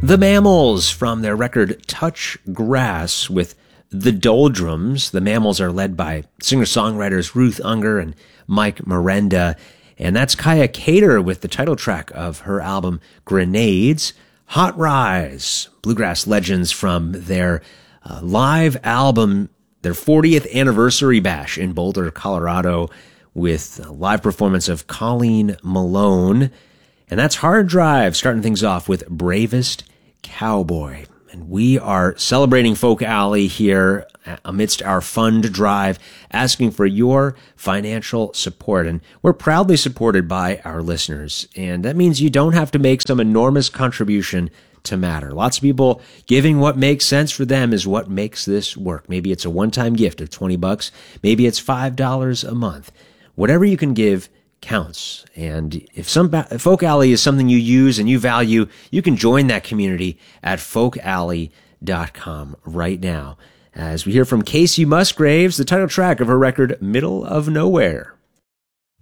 The Mammals from their record Touch Grass with The Doldrums. The Mammals are led by singer-songwriters Ruth Unger and Mike Miranda. And that's Kaya Cater with the title track of her album Grenades. Hot Rise, bluegrass legends from their live album, their 40th anniversary bash in Boulder, Colorado, with a live performance of Colleen Malone. And that's Hard Drive, starting things off with Bravest Cowboy. And we are celebrating Folk Alley here amidst our fund drive, asking for your financial support. And we're proudly supported by our listeners. And that means you don't have to make some enormous contribution to matter. Lots of people giving what makes sense for them is what makes this work. Maybe it's a one-time gift of $20. Maybe it's $5 a month. Whatever you can give counts. And if Folk Alley is something you use and you value, you can join that community at folkalley.com right now. As we hear from Casey Musgraves, the title track of her record, Middle of Nowhere.